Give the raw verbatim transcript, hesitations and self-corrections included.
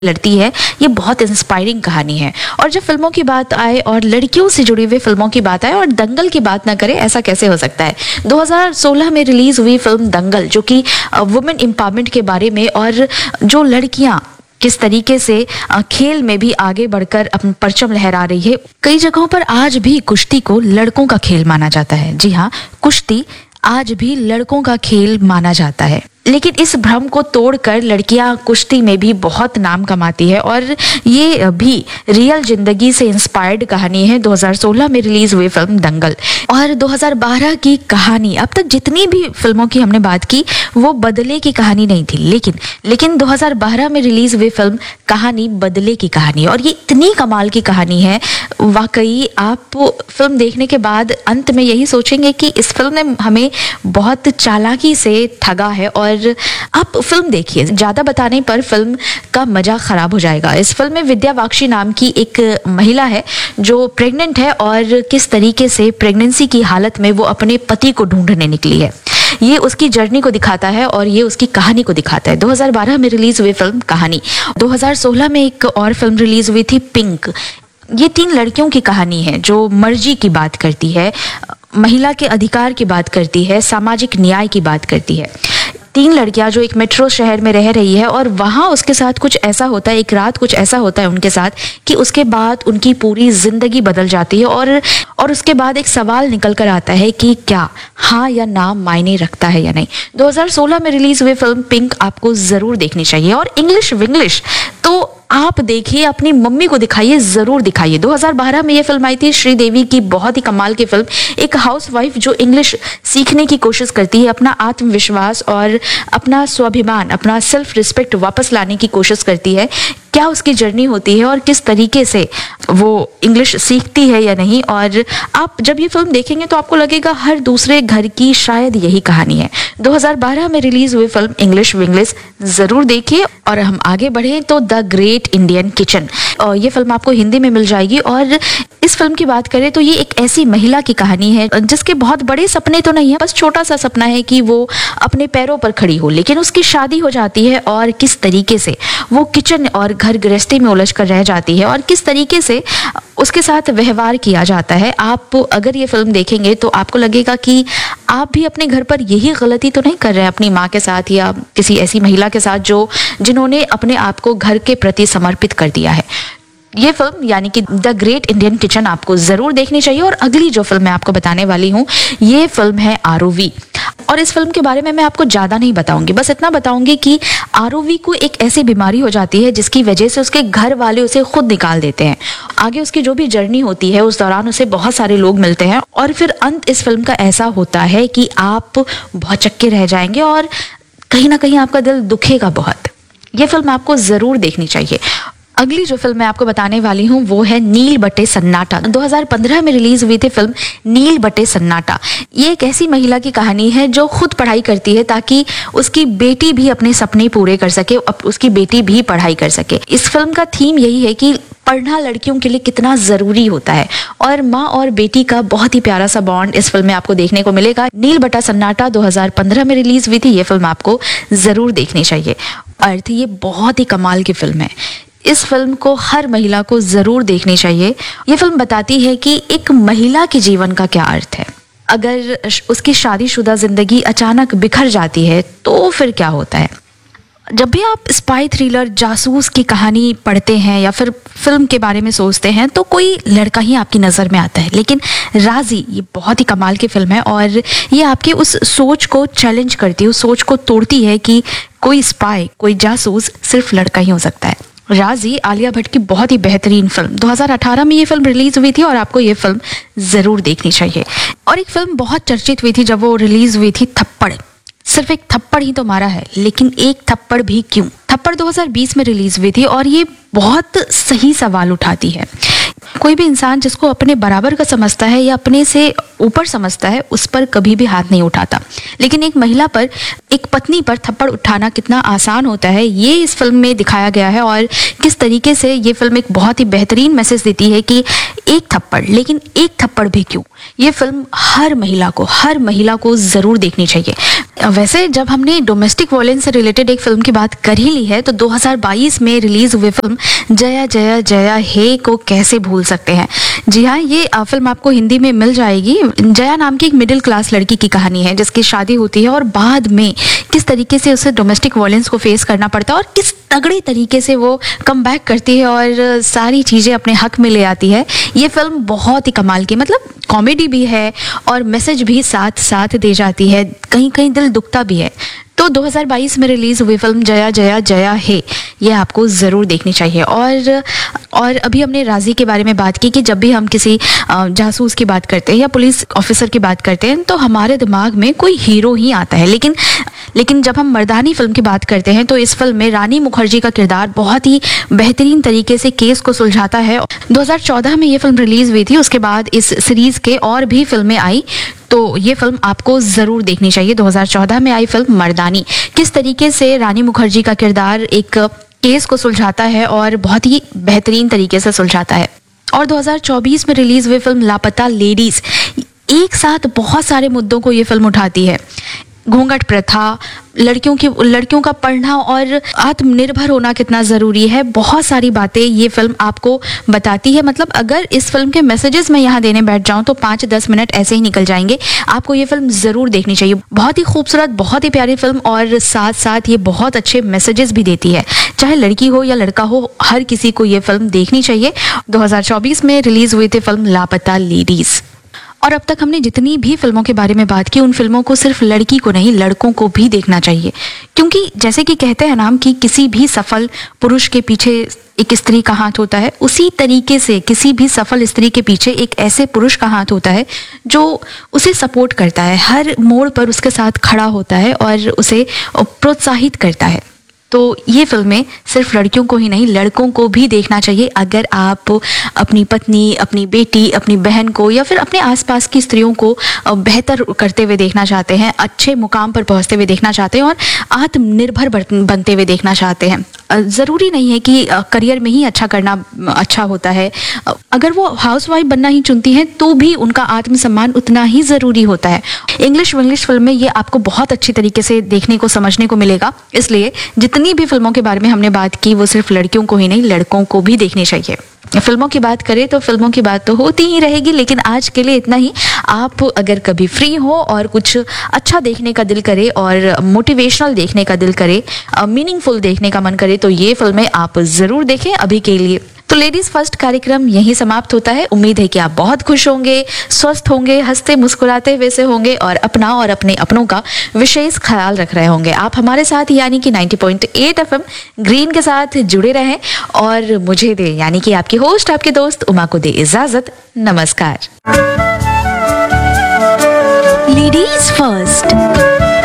लड़ती है। ये बहुत इंस्पायरिंग कहानी है। और जब फिल्मों की बात आए और लड़कियों से जुड़ी हुई फिल्मों की बात आए और दंगल की बात ना करें, ऐसा कैसे हो सकता है। दो हज़ार सोलह में रिलीज हुई फिल्म दंगल, जो कि वुमेन एम्पावरमेंट के बारे में और जो लड़कियां किस तरीके से खेल में भी आगे बढ़कर अपना परचम लहरा रही है। कई जगहों पर आज भी कुश्ती को लड़कों का खेल माना जाता है। जी हाँ, कुश्ती आज भी लड़कों का खेल माना जाता है, लेकिन इस भ्रम को तोड़कर लड़कियां कुश्ती में भी बहुत नाम कमाती है और ये भी रियल जिंदगी से इंस्पायर्ड कहानी है। दो हज़ार सोलह में रिलीज हुई फिल्म दंगल। और दो हज़ार बारह की कहानी, अब तक जितनी भी फिल्मों की हमने बात की वो बदले की कहानी नहीं थी, लेकिन लेकिन दो हज़ार बारह में रिलीज हुई फिल्म कहानी बदले की कहानी, और ये इतनी कमाल की कहानी है। वाकई आप फिल्म देखने के बाद अंत में यही सोचेंगे कि इस फिल्म ने हमें बहुत चालाकी से ठगा है। और आप फिल्म देखिए, ज्यादा बताने पर फिल्म का मजा खराब हो जाएगा। इस फिल्म में विद्या वाक्षी नाम की एक महिला है जो प्रेग्नेंट है और किस तरीके से प्रेगनेंसी की हालत में वो अपने पति को ढूंढने निकली है। ये उसकी जर्नी को दिखाता है और ये उसकी कहानी को दिखाता है। दो हज़ार बारह में रिलीज हुई फिल्म कहानी। दो हज़ार सोलह में एक और फिल्म रिलीज हुई थी पिंक। ये तीन लड़कियों की कहानी है जो मर्जी की बात करती है, महिला के अधिकार की बात करती है, सामाजिक न्याय की बात करती है। तीन लड़कियां जो एक मेट्रो शहर में रह रही है और वहां उसके साथ कुछ ऐसा होता है, एक रात कुछ ऐसा होता है उनके साथ कि उसके बाद उनकी पूरी जिंदगी बदल जाती है। और और उसके बाद एक सवाल निकल कर आता है कि क्या हाँ या ना मायने रखता है या नहीं। दो हज़ार सोलह में रिलीज हुई फिल्म पिंक आपको जरूर देखनी चाहिए। और इंग्लिश विंग्लिश तो आप देखिए, अपनी मम्मी को दिखाइए, जरूर दिखाइए। दो हज़ार बारह में ये फिल्म आई थी, श्रीदेवी की बहुत ही कमाल की फिल्म। एक हाउसवाइफ जो इंग्लिश सीखने की कोशिश करती है, अपना आत्मविश्वास और अपना स्वाभिमान, अपना सेल्फ रिस्पेक्ट वापस लाने की कोशिश करती है। क्या उसकी जर्नी होती है और किस तरीके से वो इंग्लिश सीखती है या नहीं। और आप जब ये फिल्म देखेंगे तो आपको लगेगा हर दूसरे घर की शायद यही कहानी है। दो हज़ार बारह में रिलीज हुई फिल्म इंग्लिश विंग्लिश जरूर देखिए। और हम आगे बढ़े तो द ग्रेट इंडियन किचन, और ये फिल्म आपको हिंदी में मिल जाएगी। और इस फिल्म की बात करें तो ये एक ऐसी महिला की कहानी है जिसके बहुत बड़े सपने तो नहीं है, बस छोटा सा सपना है कि वो अपने पैरों पर खड़ी हो, लेकिन उसकी शादी हो जाती है और किस तरीके से वो किचन और घर गृहस्थी में उलझ कर रह जाती है और किस तरीके से उसके साथ व्यवहार किया जाता है। आप अगर ये फिल्म देखेंगे तो आपको लगेगा कि आप भी अपने घर पर यही गलती तो नहीं कर रहे हैं अपनी माँ के साथ या किसी ऐसी महिला के साथ जो जिन्होंने अपने आप को घर के प्रति समर्पित कर दिया है। ये फिल्म यानी कि द ग्रेट इंडियन किचन आपको जरूर देखनी चाहिए। और अगली जो फिल्म मैं आपको बताने वाली हूँ ये फिल्म है आरओवी। और इस फिल्म के बारे में मैं आपको ज्यादा नहीं बताऊंगी, बस इतना बताऊंगी कि आरओवी को एक ऐसी बीमारी हो जाती है जिसकी वजह से उसके घर वाले उसे खुद निकाल देते हैं। आगे उसकी जो भी जर्नी होती है उस दौरान उसे बहुत सारे लोग मिलते हैं और फिर अंत इस फिल्म का ऐसा होता है कि आप भौचक्के रह जाएंगे और कहीं ना कहीं आपका दिल दुखेगा बहुत। ये फिल्म आपको जरूर देखनी चाहिए। अगली जो फिल्म मैं आपको बताने वाली हूँ वो है नील बटे सन्नाटा। दो हज़ार पंद्रह में रिलीज हुई थी फिल्म नील बटे सन्नाटा। ये एक ऐसी महिला की कहानी है जो खुद पढ़ाई करती है ताकि उसकी बेटी भी अपने सपने पूरे कर सके, उसकी बेटी भी पढ़ाई कर सके। इस फिल्म का थीम यही है कि पढ़ना लड़कियों के लिए कितना जरूरी होता है और माँ और बेटी का बहुत ही प्यारा सा बॉन्ड इस फिल्म में आपको देखने को मिलेगा। नील बटा सन्नाटा दो हज़ार पंद्रह में रिलीज हुई थी। ये फिल्म आपको जरूर देखनी चाहिए। अर्थ, ये बहुत ही कमाल की फिल्म है। इस फिल्म को हर महिला को जरूर देखनी चाहिए। ये फिल्म बताती है कि एक महिला के जीवन का क्या अर्थ है। अगर उसकी शादीशुदा जिंदगी अचानक बिखर जाती है तो फिर क्या होता है। जब भी आप स्पाई थ्रिलर, जासूस की कहानी पढ़ते हैं या फिर फिल्म के बारे में सोचते हैं तो कोई लड़का ही आपकी नज़र में आता है, लेकिन राजी ये बहुत ही कमाल की फिल्म है और ये आपके उस सोच को चैलेंज करती है, उस सोच को तोड़ती है कि कोई स्पाई, कोई जासूस सिर्फ लड़का ही हो सकता है। राजी आलिया भट्ट की बहुत ही बेहतरीन फिल्म। दो हज़ार अठारह में ये फिल्म रिलीज हुई थी और आपको ये फिल्म जरूर देखनी चाहिए। और एक फिल्म बहुत चर्चित हुई थी जब वो रिलीज हुई थी, थप्पड़। सिर्फ एक थप्पड़ ही तो मारा है, लेकिन एक थप्पड़ भी क्यों। थप्पड़ दो हज़ार बीस में रिलीज हुई थी और ये बहुत सही सवाल उठाती है कोई भी इंसान जिसको अपने बराबर का समझता है या अपने से ऊपर समझता है उस पर कभी भी हाथ नहीं उठाता। लेकिन एक महिला पर, एक पत्नी पर थप्पड़ उठाना कितना आसान होता है ये इस फिल्म में दिखाया गया है, और किस तरीके से ये फिल्म एक बहुत ही बेहतरीन मैसेज देती है कि एक थप्पड़, लेकिन एक थप्पड़ भी क्यों। ये फिल्म हर महिला को हर महिला को ज़रूर देखनी चाहिए। वैसे जब हमने डोमेस्टिक वायलेंस से रिलेटेड एक फिल्म की बात कर ही ली है तो दो हज़ार बाईस में रिलीज हुई फिल्म जया जया जया हे को कैसे भूल सकते हैं। जी हाँ, ये फिल्म आपको हिंदी में मिल जाएगी। जया नाम की एक मिडिल क्लास लड़की की कहानी है जिसकी शादी होती है और बाद में किस तरीके से उसे डोमेस्टिक वायलेंस को फेस करना पड़ता है और किस तगड़े तरीके से वो कम बैक करती है और सारी चीज़ें अपने हक में ले आती है। ये फिल्म बहुत ही कमाल की, मतलब कॉमेडी भी है और मैसेज भी साथ साथ दे जाती है, कहीं कहीं दिल दुखता भी है। तो दो हज़ार बाईस में रिलीज हुई फिल्म जया जया जया हे ये आपको ज़रूर देखनी चाहिए। और और अभी हमने राजी के बारे में बात की कि जब भी हम किसी जासूस की बात करते हैं या पुलिस ऑफिसर की बात करते हैं तो हमारे दिमाग में कोई हीरो ही आता है, लेकिन लेकिन जब हम मर्दानी फिल्म की बात करते हैं तो इस फिल्म में रानी मुखर्जी का किरदार बहुत ही बेहतरीन तरीके से केस को सुलझाता है। दो हज़ार चौदह में ये फिल्म रिलीज हुई थी, उसके बाद इस सीरीज के और भी फिल्में आई, तो ये फिल्म आपको ज़रूर देखनी चाहिए। दो हज़ार चौदह में आई फिल्म मर्दानी किस तरीके से रानी मुखर्जी का किरदार एक केस को सुलझाता है और बहुत ही बेहतरीन तरीके से सुलझाता है। और दो हज़ार चौबीस में रिलीज हुई फिल्म लापता लेडीज एक साथ बहुत सारे मुद्दों को ये फिल्म उठाती है। घूंघट प्रथा, लड़कियों की लड़कियों का पढ़ना और आत्मनिर्भर होना कितना ज़रूरी है, बहुत सारी बातें ये फिल्म आपको बताती है। मतलब अगर इस फिल्म के मैसेजेस मैं यहाँ देने बैठ जाऊँ तो पाँच दस मिनट ऐसे ही निकल जाएंगे। आपको ये फिल्म ज़रूर देखनी चाहिए। बहुत ही खूबसूरत, बहुत ही प्यारी फिल्म और साथ साथ ये बहुत अच्छे मैसेजेस भी देती है। चाहे लड़की हो या लड़का हो, हर किसी को ये फिल्म देखनी चाहिए। दो हज़ार चौबीस में रिलीज़ हुई थी फिल्म लापता लेडीज़। और अब तक हमने जितनी भी फिल्मों के बारे में बात की उन फिल्मों को सिर्फ लड़की को नहीं लड़कों को भी देखना चाहिए, क्योंकि जैसे कि कहते हैं नाम कि किसी भी सफल पुरुष के पीछे एक स्त्री का हाथ होता है, उसी तरीके से किसी भी सफल स्त्री के पीछे एक ऐसे पुरुष का हाथ होता है जो उसे सपोर्ट करता है, हर मोड़ पर उसके साथ खड़ा होता है और उसे प्रोत्साहित करता है। तो ये फिल्में सिर्फ लड़कियों को ही नहीं लड़कों को भी देखना चाहिए। अगर आप अपनी पत्नी, अपनी बेटी, अपनी बहन को या फिर अपने आसपास की स्त्रियों को बेहतर करते हुए देखना चाहते हैं, अच्छे मुकाम पर पहुंचते हुए देखना चाहते हैं और आत्मनिर्भर बनते हुए देखना चाहते हैं, ज़रूरी नहीं है कि करियर में ही अच्छा करना अच्छा होता है। अगर वो हाउसवाइफ बनना ही चुनती हैं तो भी उनका आत्मसम्मान उतना ही ज़रूरी होता है। इंग्लिश इंग्लिश फिल्म में ये आपको बहुत अच्छी तरीके से देखने को समझने को मिलेगा। इसलिए जितनी भी फिल्मों के बारे में हमने बात की वो सिर्फ लड़कियों को ही नहीं लड़कों को भी देखनी चाहिए। फिल्मों की बात करें तो फिल्मों की बात तो होती ही रहेगी, लेकिन आज के लिए इतना ही। आप अगर कभी फ्री हो और कुछ अच्छा देखने का दिल करे और मोटिवेशनल देखने का दिल करे, मीनिंगफुल देखने का मन करे तो ये फिल्में आप ज़रूर देखें। अभी के लिए तो लेडीज फर्स्ट कार्यक्रम यहीं समाप्त होता है। उम्मीद है कि आप बहुत खुश होंगे, स्वस्थ होंगे, हंसते मुस्कुराते हुए से होंगे और अपना और अपने अपनों का विशेष ख्याल रख रहे होंगे। आप हमारे साथ यानी कि नब्बे पॉइंट आठ एफएम ग्रीन के साथ जुड़े रहें और मुझे दे यानी कि आपकी होस्ट, आपके दोस्त उमा को दे इजाजत। नमस्कार। Ladies first.